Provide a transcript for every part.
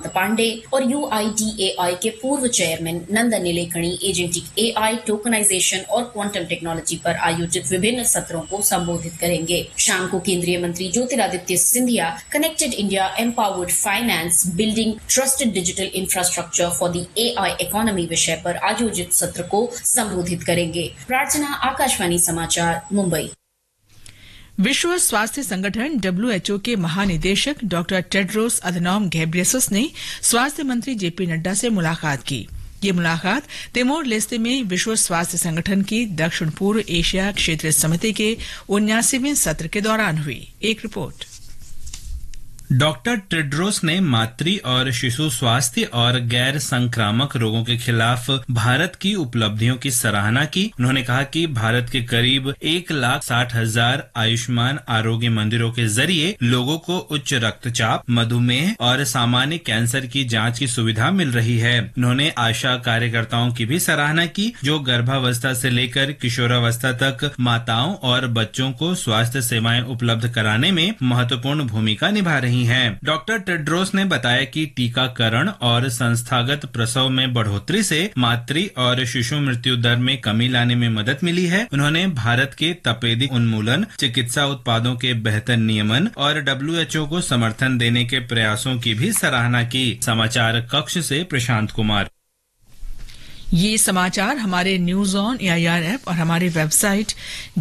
पांडे और UIDAI के पूर्व chairman Nandan Nilekani agentic AI, tokenization और क्वांटम टेक्नोलॉजी पर आयोजित विभिन्न सत्रों को संबोधित करेंगे। शाम को केंद्रीय मंत्री Jyotiraditya Scindia connected India, empowered finance, building trusted digital infrastructure for the AI economy विषय पर आयोजित सत्र को संबोधित करेंगे। प्रार्थना, आकाशवाणी समाचार, मुंबई। विश्व स्वास्थ्य संगठन WHO के महानिदेशक डॉक्टर टेड्रोस अधनॉम घेब्रेयेसस ने स्वास्थ्य मंत्री JP नड्डा से मुलाकात की। ये मुलाकात तिमोर लेस्ते में विश्व स्वास्थ्य संगठन की दक्षिण पूर्व एशिया क्षेत्रीय समिति के 79वें सत्र के दौरान हुई। एक रिपोर्ट। डॉक्टर टेड्रोस ने मातृ और शिशु स्वास्थ्य और गैर संक्रामक रोगों के खिलाफ भारत की उपलब्धियों की सराहना की। उन्होंने कहा कि भारत के करीब 1,60,000 आयुष्मान आरोग्य मंदिरों के जरिए लोगों को उच्च रक्तचाप, मधुमेह और सामान्य कैंसर की जांच की सुविधा मिल रही है। उन्होंने आशा कार्यकर्ताओं की भी सराहना की जो गर्भावस्था से लेकर किशोरावस्था तक माताओं और बच्चों को स्वास्थ्य सेवाएं उपलब्ध कराने में महत्वपूर्ण भूमिका निभा रही हैं। डॉक्टर टेड्रोस ने बताया कि टीकाकरण और संस्थागत प्रसव में बढ़ोतरी से मातृ और शिशु मृत्यु दर में कमी लाने में मदद मिली है। उन्होंने भारत के तपेदिक उन्मूलन, चिकित्सा उत्पादों के बेहतर नियमन और WHO को समर्थन देने के प्रयासों की भी सराहना की। समाचार कक्ष से प्रशांत कुमार। ये समाचार हमारे न्यूज ऑन AIR ऐप और हमारे वेबसाइट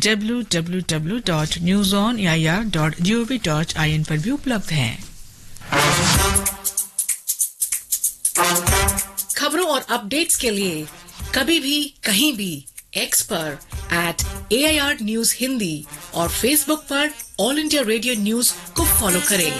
www.newsonair.gov.in पर भी उपलब्ध हैं। खबरों और अपडेट्स के लिए कभी भी कहीं भी X पर @AIR News हिंदी और Facebook पर ऑल इंडिया रेडियो न्यूज को फॉलो करें।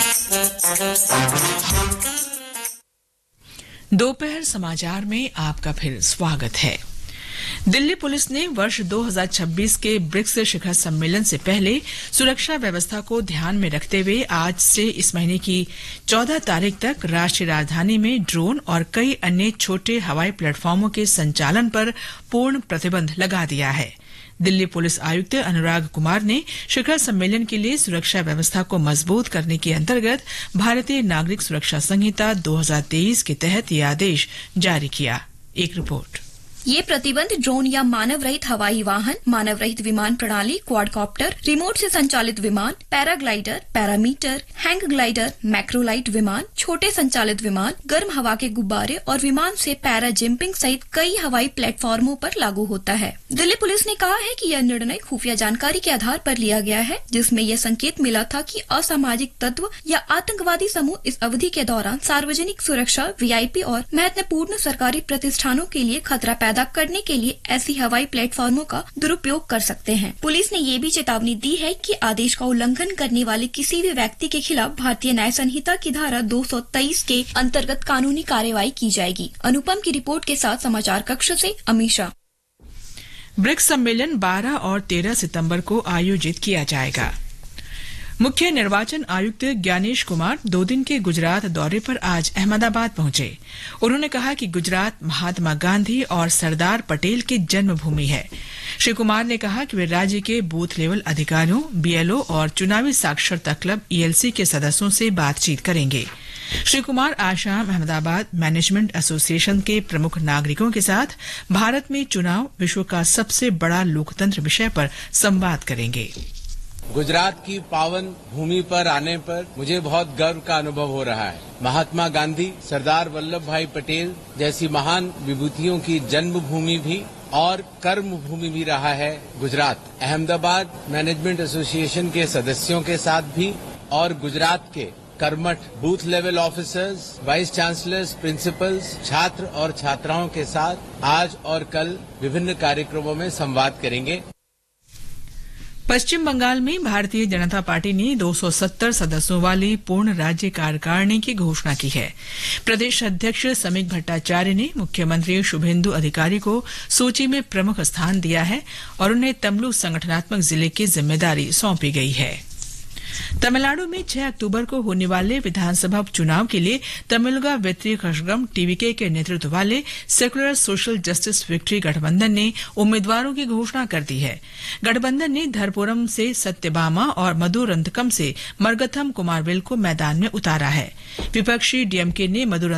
दोपहर समाचार में आपका फिर स्वागत है। दिल्ली पुलिस ने वर्ष 2026 के ब्रिक्स शिखर सम्मेलन से पहले सुरक्षा व्यवस्था को ध्यान में रखते हुए आज से इस महीने की 14 तारीख तक राष्ट्रीय राजधानी में ड्रोन और कई अन्य छोटे हवाई प्लेटफॉर्मों के संचालन पर पूर्ण प्रतिबंध लगा दिया है। दिल्ली पुलिस आयुक्त अनुराग कुमार ने शिखर सम्मेलन के लिए सुरक्षा व्यवस्था को मजबूत करने के अंतर्गत भारतीय नागरिक सुरक्षा संहिता 2023 के तहत ये आदेश जारी किया। एक रिपोर्ट। ये प्रतिबंध ड्रोन या मानव रहित हवाई वाहन, मानव रहित विमान प्रणाली, क्वाडकॉप्टर, रिमोट से संचालित विमान, पैराग्लाइडर, पैरामीटर, हैंग ग्लाइडर, मैक्रोलाइट विमान, छोटे संचालित विमान, गर्म हवा के गुब्बारे और विमान से पैरा जंपिंग सहित कई हवाई प्लेटफॉर्मों पर लागू होता है। दिल्ली पुलिस ने कहा है कि यह निर्णय खुफिया जानकारी के आधार पर लिया गया है, जिसमें यह संकेत मिला था कि असामाजिक तत्व या आतंकवादी समूह इस अवधि के दौरान सार्वजनिक सुरक्षा, VIP और महत्वपूर्ण सरकारी प्रतिष्ठानों के लिए खतरा पैदा करने के लिए ऐसी हवाई प्लेटफॉर्मों का दुरुपयोग कर सकते हैं। पुलिस ने ये भी चेतावनी दी है कि आदेश का उल्लंघन करने वाले किसी भी व्यक्ति के खिलाफ भारतीय न्याय संहिता की धारा 223 के अंतर्गत कानूनी कार्रवाई की जाएगी। अनुपम की रिपोर्ट के साथ समाचार कक्ष से अमीषा। ब्रिक्स सम्मेलन 12 और 13 सितंबर को आयोजित किया जाएगा। मुख्य निर्वाचन आयुक्त ज्ञानेश कुमार 2 दिन के गुजरात दौरे पर आज अहमदाबाद पहुंचे। उन्होंने कहा कि गुजरात महात्मा गांधी और सरदार पटेल की जन्मभूमि है। श्री कुमार ने कहा कि वे राज्य के बूथ लेवल अधिकारियों, BLO और चुनावी साक्षरता क्लब ELC के सदस्यों से बातचीत करेंगे। श्री कुमार आज शाम अहमदाबाद मैनेजमेंट एसोसिएशन के प्रमुख नागरिकों के साथ भारत में चुनाव, विश्व का सबसे बड़ा लोकतंत्र विषय पर संवाद करेंगे। गुजरात की पावन भूमि पर आने पर मुझे बहुत गर्व का अनुभव हो रहा है। महात्मा गांधी, सरदार वल्लभ भाई पटेल जैसी महान विभूतियों की जन्मभूमि भी और कर्म भूमि भी रहा है गुजरात। अहमदाबाद मैनेजमेंट एसोसिएशन के सदस्यों के साथ भी और गुजरात के कर्मठ booth level officers, vice chancellors, principles, छात्र और छात्राओं के साथ आज और कल विभिन्न कार्यक्रमों में संवाद करेंगे। पश्चिम बंगाल में भारतीय जनता पार्टी ने 270 सदस्यों वाली पूर्ण राज्य कार्यकारिणी की घोषणा की है। प्रदेश अध्यक्ष समीक भट्टाचार्य ने मुख्यमंत्री शुभेंदु अधिकारी को सूची में प्रमुख स्थान दिया है और उन्हें तमलू संगठनात्मक जिले की जिम्मेदारी सौंपी गई है। तमिलनाडु में 6 अक्टूबर को होने वाले विधानसभा चुनाव के लिए तमिलगा वेत्री कषगम TVK के नेतृत्व वाले सेकुलर सोशल जस्टिस विक्ट्री गठबंधन ने उम्मीदवारों की घोषणा कर दी है। गठबंधन ने धरपुरम से सत्यभामा और मधुरंतकम से मरगथम कुमारवेल को मैदान में उतारा है। विपक्षी DMK ने